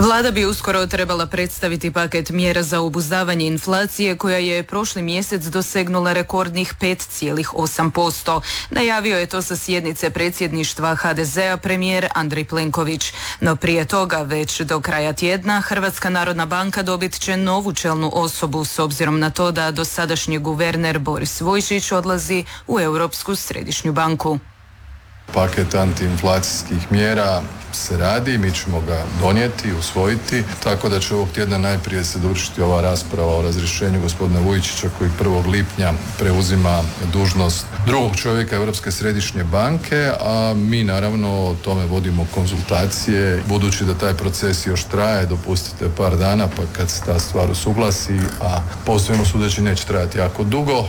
Vlada bi uskoro trebala predstaviti paket mjera za obuzdavanje inflacije koja je prošli mjesec dosegnula rekordnih 5,8%. Najavio je to sa sjednice predsjedništva HDZ-a premijer Andrej Plenković. No prije toga, već do kraja tjedna, Hrvatska narodna banka dobit će novu čelnu osobu s obzirom na to da dosadašnji guverner Boris Vujčić odlazi u Europsku središnju banku. Paket antiinflacijskih mjera se radi, mi ćemo ga donijeti, usvojiti, tako da će ovog tjedna najprije se dovršiti ova rasprava o razrješenju gospodina Vujčića koji 1. lipnja preuzima dužnost drugog čovjeka Europske središnje banke, a mi naravno o tome vodimo konzultacije. Budući da taj proces još traje, dopustite par dana pa kad se ta stvar usuglasi, a po svemu sudeći neće trajati jako dugo.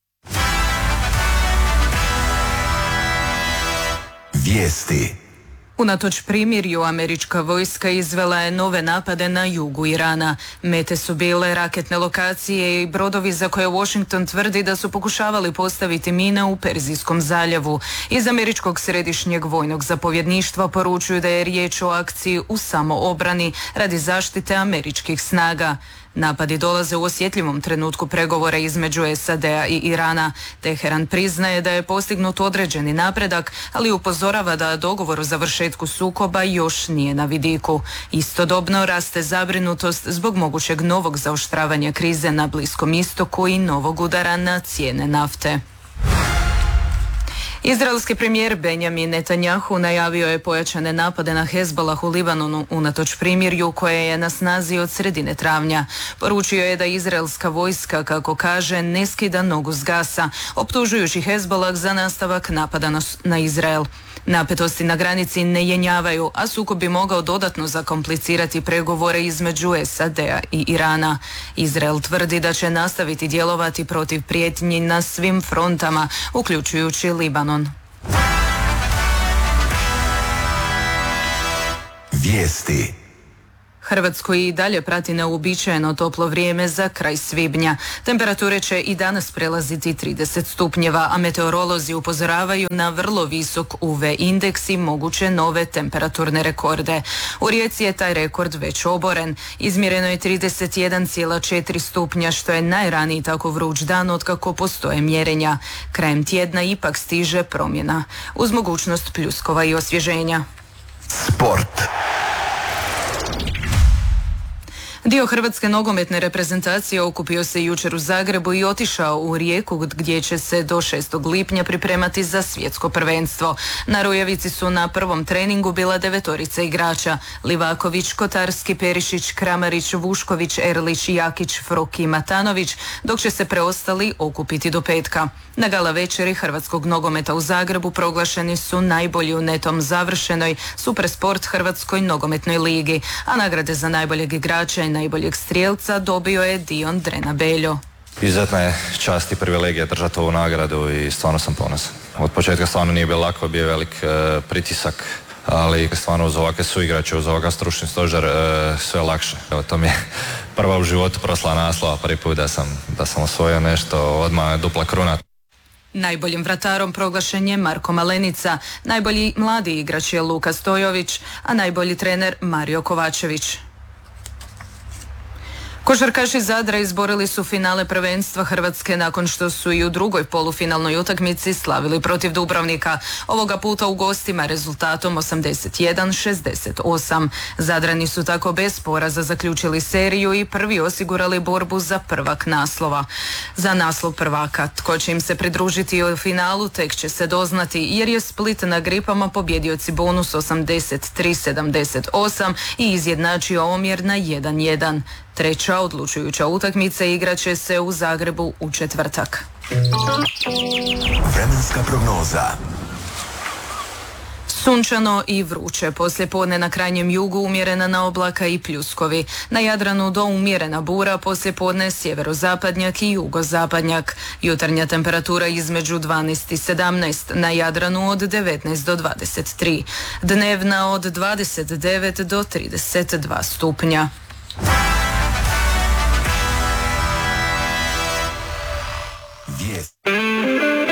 Vijesti. Unatoč primirju, američka vojska izvela je nove napade na jugu Irana. Mete su bile raketne lokacije i brodovi za koje Washington tvrdi da su pokušavali postaviti mine u Perzijskom zaljevu. Iz američkog središnjeg vojnog zapovjedništva poručuju da je riječ o akciji u samoobrani radi zaštite američkih snaga. Napadi dolaze u osjetljivom trenutku pregovora između SAD-a i Irana. Teheran priznaje da je postignut određeni napredak, ali upozorava da dogovor o završetku sukoba još nije na vidiku. Istodobno raste zabrinutost zbog mogućeg novog zaoštravanja krize na Bliskom istoku i novog udara na cijene nafte. Izraelski premijer Benjamin Netanjahu najavio je pojačane napade na Hezbollah u Libanonu unatoč primirju koje je na snazi od sredine travnja. Poručio je da izraelska vojska, kako kaže, ne skida nogu s gasa, optužujući Hezbollah za nastavak napada na Izrael. Napetosti na granici ne jenjavaju, a sukob bi mogao dodatno zakomplicirati pregovore između SAD-a i Irana. Izrael tvrdi da će nastaviti djelovati protiv prijetnji na svim frontama, uključujući Libanon. Vijesti. Hrvatsku i dalje prati neuobičajeno toplo vrijeme za kraj svibnja. Temperature će i danas prelaziti 30 stupnjeva, a meteorolozi upozoravaju na vrlo visok UV indeks i moguće nove temperaturne rekorde. U Rijeci je taj rekord već oboren. Izmjereno je 31,4 stupnja, što je najraniji tako vruć dan otkako postoje mjerenja. Krajem tjedna ipak stiže promjena, uz mogućnost pljuskova i osvježenja. Sport. Dio hrvatske nogometne reprezentacije okupio se jučer u Zagrebu i otišao u Rijeku gdje će se do 6. lipnja pripremati za svjetsko prvenstvo. Na Rujevici su na prvom treningu bila 9 igrača: Livaković, Kotarski, Perišić, Kramarić, Vušković, Erlić, Jakić, Froki i Matanović, dok će se preostali okupiti do petka. Na gala večeri hrvatskog nogometa u Zagrebu proglašeni su najbolji u netom završenoj Supersport Hrvatskoj nogometnoj ligi, a nagrade za najboljeg igrača i najboljeg strijelca dobio je Dion Drena Beljo. Izuzetna je čast i privilegija držati ovu nagradu i stvarno sam ponosan. Od početka stvarno nije bilo lako, bio je velik pritisak, ali stvarno uz ovakve suigrače, uz ovakav stručni stožer sve lakše. Evo, to mi je prva u životu proslava naslova, prvi put da sam osvojio nešto, odmah dupla kruna. Najboljim vratarom proglašen je Marko Malenica, najbolji mladi igrač je Luka Stojović, a najbolji trener Mario Kovačević. Košarkaši Zadra izborili su finale prvenstva Hrvatske nakon što su i u drugoj polufinalnoj utakmici slavili protiv Dubrovnika. Ovoga puta u gostima rezultatom 81-68. Zadrani su tako bez poraza zaključili seriju i prvi osigurali borbu za prvak naslova. Za naslov prvaka, tko će im se pridružiti u finalu, tek će se doznati, jer je Split na Gripama pobjedio Cibonus 83-78 i izjednačio omjer na 1:1. Treća odlučujuća utakmica igraće se u Zagrebu u četvrtak. Vremenska prognoza. Sunčano i vruće. Poslijepodne na krajnjem jugu umjerena na oblaka i pljuskovi. Na Jadranu do umjerena bura, poslijepodne sjeverozapadnjak i jugozapadnjak. Jutarnja temperatura između 12 i 17, na Jadranu od 19 do 23. Dnevna od 29 do 32 stupnja.